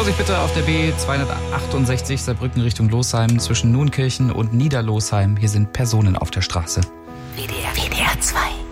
Vorsicht bitte auf der B268 Saarbrücken Richtung Losheim zwischen Nuenkirchen und Niederlosheim. Hier sind Personen auf der Straße. WDR 2.